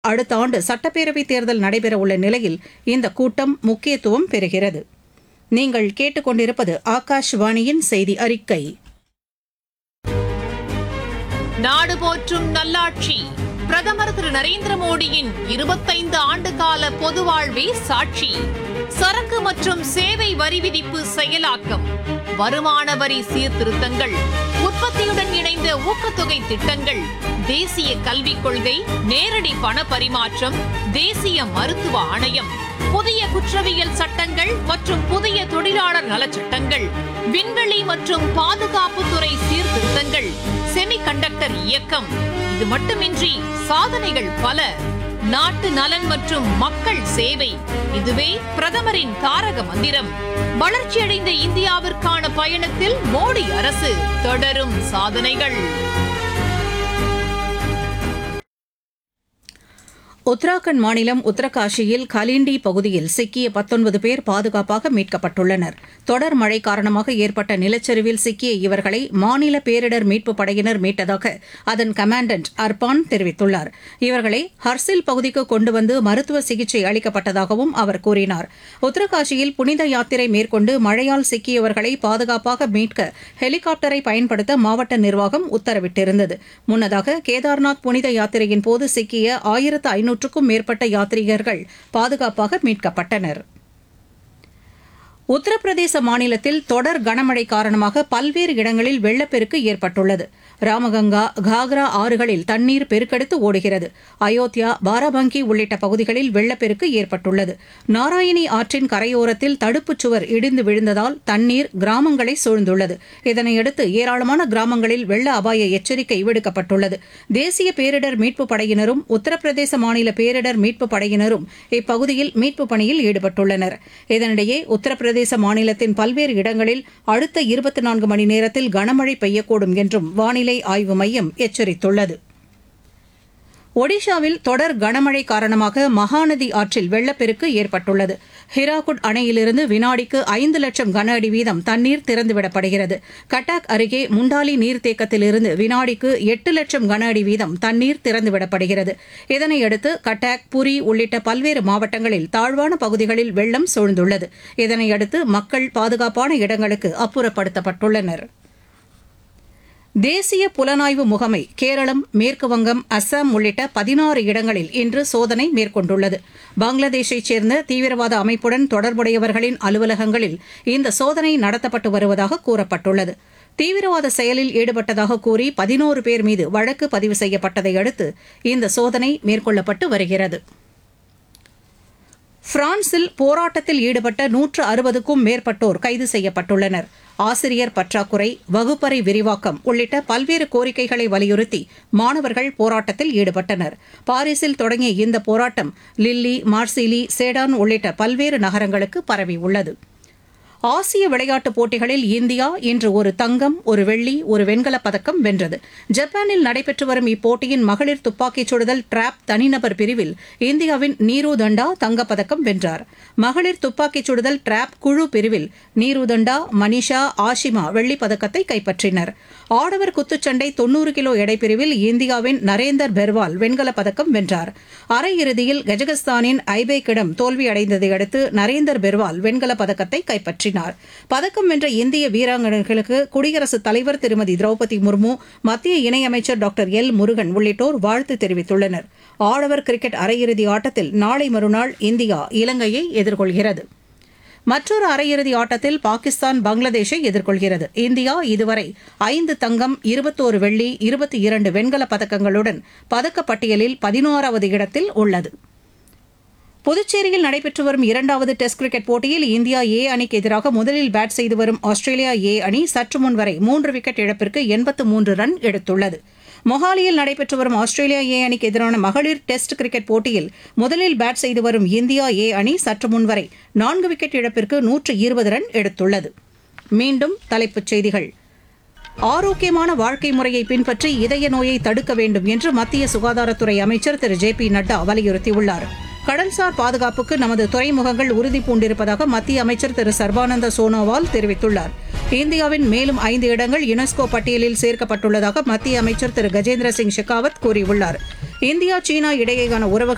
அடுத்த ஆண்டு சட்டப்பேரவைத் தேர்தல் நடைபெறவுள்ள நிலையில் இந்த கூட்டம் முக்கியத்துவம் பெறுகிறது. நீங்கள் கேட்டுக்கொண்டிருப்பது ஆகாஷ்வாணியின் செய்தி அறிக்கை. நாடு போற்றும் நல்லாட்சி பிரதமர் திரு நரேந்திர மோடியின் 25 ஆண்டுகால பொது வாழ்வே சாட்சி. சரக்கு மற்றும் சேவை வரி விதிப்பு செயலாக்கம், வருமான வரி சீர்திருத்தங்கள், உற்பத்தியுடன் இணைந்த ஊக்கத்தொகை திட்டங்கள், தேசிய கல்விக் கொள்கை, நேரடி பண பரிமாற்றம், தேசிய மருத்துவ ஆணையம், புதிய குற்றவியல் சட்டங்கள் மற்றும் புதிய தொழிலாளர் நலச்சட்டங்கள், விண்வெளி மற்றும் பாதுகாப்புத்துறை சீர்திருத்தங்கள், செமிகண்டக்டர் இயக்கம். இது மட்டுமின்றி சாதனைகள் பல. நாட்டு நலன் மற்றும் மக்கள் சேவை, இதுவே பிரதமரின் தாரக மந்திரம். வளர்ச்சியடைந்த இந்தியாவிற்கான பயணத்தில் மோடி அரசு தொடரும் சாதனைகள். உத்தராகண்ட் மாநிலம் உத்தரகாஷியில் கலிண்டி பகுதியில் சிக்கிய 19 பேர் பாதுகாப்பாக மீட்கப்பட்டுள்ளனர். தொடர் மழை காரணமாக ஏற்பட்ட நிலச்சரிவில் சிக்கிய இவர்களை மாநில பேரிடர் மீட்புப் படையினர் மீட்டதாக அதன் கமாண்டன்ட் அர்பான் தெரிவித்துள்ளார். இவர்களை ஹர்சில் பகுதிக்கு கொண்டு வந்து மருத்துவ சிகிச்சை அளிக்கப்பட்டதாகவும் அவர் கூறினார். உத்தரகாஷியில் புனித யாத்திரை மேற்கொண்டு மழையால் சிக்கியவர்களை பாதுகாப்பாக மீட்க ஹெலிகாப்டரை பயன்படுத்த மாவட்ட நிர்வாகம் உத்தரவிட்டிருந்தது. முன்னதாக கேதார்நாத் புனித யாத்திரையின் போது சிக்கிய 1500க்கும் மேற்பட்ட யாத்ரீகர்கள் பாதுகாப்பாக மீட்கப்பட்டனர். உத்தரப்பிரதேச மாநிலத்தில் தொடர் கனமழை காரணமாக பல்வேறு இடங்களில் வெள்ளப்பெருக்கு ஏற்பட்டுள்ளது. ராமகங்கா, காக்ரா ஆறுகளில் தண்ணீர் பெருக்கெடுத்து ஓடுகிறது. அயோத்தியா, பாராபங்கி உள்ளிட்ட பகுதிகளில் வெள்ளப்பெருக்கு ஏற்பட்டுள்ளது. நாராயணி ஆற்றின் கரையோரத்தில் தடுப்புச் சுவர் இடிந்து விழுந்ததால் தண்ணீர் கிராமங்களை சூழ்ந்துள்ளது. இதனையடுத்து ஏராளமான கிராமங்களில் வெள்ள அபாய எச்சரிக்கை விடுக்கப்பட்டுள்ளது. தேசிய பேரிடர் மீட்புப் படையினரும் உத்தரப்பிரதேச மாநில பேரிடர் மீட்புப் படையினரும் இப்பகுதியில் மீட்புப் பணியில் ஈடுபட்டுள்ளனர். இதனிடையே உத்தரப்பிரதேச மாநிலத்தின் பல்வேறு இடங்களில் அடுத்த 24 மணி நேரத்தில் கனமழை பெய்யக்கூடும் என்றும் வானிலை ஆய்வு மையம் எச்சரித்துள்ளது. ஒடிஷாவில் தொடர் கனமழை காரணமாக மகாநதி ஆற்றில் வெள்ளப்பெருக்கு ஏற்பட்டுள்ளது. ஹிராகுட் அணையிலிருந்து வினாடிக்கு 5 லட்சம் கன அடி வீதம் தண்ணீர் திறந்துவிடப்படுகிறது. கட்டாக் அருகே முண்டாலி நீர்த்தேக்கத்திலிருந்து வினாடிக்கு 8 லட்சம் கன அடி வீதம் தண்ணீர் திறந்துவிடப்படுகிறது. இதனையடுத்து கட்டாக், புரி உள்ளிட்ட பல்வேறு மாவட்டங்களில் தாழ்வான பகுதிகளில் வெள்ளம் சூழ்ந்துள்ளது. இதனையடுத்து மக்கள் பாதுகாப்பான இடங்களுக்கு அப்புறப்படுத்தப்பட்டுள்ளனர். தேசிய புலனாய்வு முகமை கேரளம், மேற்குவங்கம், அஸ்ஸாம் உள்ளிட்ட 16 இடங்களில் இன்று சோதனை மேற்கொண்டுள்ளது. பங்களாதேஷைச் சேர்ந்த தீவிரவாத அமைப்புடன் தொடர்புடையவர்களின் அலுவலகங்களில் இந்த சோதனை நடத்தப்பட்டு வருவதாக கூறப்பட்டுள்ளது. தீவிரவாத செயலில் ஈடுபட்டதாக கூறி 11 பேர் மீது வழக்கு பதிவு செய்யப்பட்டதை அடுத்து இந்த சோதனை மேற்கொள்ளப்பட்டு வருகிறது. பிரான்சில் போராட்டத்தில் ஈடுபட்ட 160க்கும் மேற்பட்டோர் கைது செய்யப்பட்டுள்ளனர். ஆசிரியர் பற்றாக்குறை, வகுப்பறை விரிவாக்கம் உள்ளிட்ட பல்வேறு கோரிக்கைகளை வலியுறுத்தி மாணவர்கள் போராட்டத்தில் ஈடுபட்டனர். பாரிஸில் தொடங்கிய இந்த போராட்டம் லில்லி, மார்சிலி, சேடான் உள்ளிட்ட பல்வேறு நகரங்களுக்கு பரவியுள்ளது. ஆசிய விளையாட்டுப் போட்டிகளில் இந்தியா இன்று ஒரு தங்கம், ஒரு வெள்ளி, ஒரு வெண்கலப் பதக்கம் வென்றது. ஜப்பானில் நடைபெற்று வரும் இப்போட்டியின் மகளிர் துப்பாக்கிச் சுடுதல் டிராப் தனிநபர் பிரிவில் இந்தியாவின் நீரு தண்டா தங்கப்பதக்கம் வென்றார். மகளிர் துப்பாக்கிச் சுடுதல் டிராப் குழு பிரிவில் நீரு தண்டா, மனிஷா, ஆஷிமா வெள்ளிப் பதக்கத்தை கைப்பற்றினர். ஆடவர் குத்துச்சண்டை 90 கிலோ எடைப்பிரிவில் இந்தியாவின் நரேந்தர் பெர்வால் வெண்கலப் பதக்கம் வென்றார். அரையிறுதியில் கஜகஸ்தானின் ஐபேக்கிடம் தோல்வியடைந்ததை அடுத்து நரேந்தர் பெர்வால் வெண்கலப் பதக்கத்தை கைப்பற்றினார். பதக்கம் வென்ற இந்திய வீராங்கனைகளுக்கு குடியரசுத் தலைவர் திருமதி திரௌபதி முர்மு, மத்திய இணையமைச்சர் டாக்டர் எல் முருகன் உள்ளிட்டோர் வாழ்த்து தெரிவித்துள்ளனர். ஆடவர் கிரிக்கெட் அரையிறுதி ஆட்டத்தில் நாளை மறுநாள் இந்தியா இலங்கையை எதிர்கொள்கிறது. மற்றொரு அரையிறுதி ஆட்டத்தில் பாகிஸ்தான் பங்களாதேஷை எதிர்கொள்கிறது. இந்தியா இதுவரை 5 தங்கம், 21 வெள்ளி, 22 வெண்கலப் பதக்கங்களுடன் பதக்கப்பட்டியலில் 16வது இடத்தில் உள்ளது. புதுச்சேரியில் நடைபெற்று வரும் 2வது டெஸ்ட் கிரிக்கெட் போட்டியில் இந்தியா ஏ அணிக்கு எதிராக முதலில் பேட் செய்து வரும் ஆஸ்திரேலியா ஏ அணி சற்று முன் வரை 3 விக்கெட் இழப்பிற்கு 83 ரன் எடுத்துள்ளது. மொஹாலியில் நடைபெற்று வரும் ஆஸ்திரேலியா ஏ அணிக்கு எதிரான மகளிர் டெஸ்ட் கிரிக்கெட் போட்டியில் முதலில் பேட் செய்து வரும் இந்தியா ஏ அணி சற்று முன் வரை 4 விக்கெட் இழப்பிற்கு 120 ரன் எடுத்துள்ளது. மீண்டும் தலைப்புச் செய்திகள். ஆரோக்கியமான வாழ்க்கை முறையை பின்பற்றி இதய நோயை தடுக்க வேண்டும் என்று மத்திய சுகாதாரத்துறை அமைச்சர் திரு ஜே பி நட்டா வலியுறுத்தியுள்ளார். கடல்சார் பாதுகாப்புக்கு நமது துறைமுகங்கள் உறுதி பூண்டிருப்பதாக மத்திய அமைச்சர் திரு சர்பானந்த சோனோவால் தெரிவித்துள்ளார். இந்தியாவின் மேலும் 5 இடங்கள் யுனெஸ்கோ பட்டியலில் சேர்க்கப்பட்டுள்ளதாக மத்திய அமைச்சர் திரு கஜேந்திர சிங் ஷெகாவத் கூறியுள்ளார். இந்தியா, சீனா இடையேயான உறவுகள்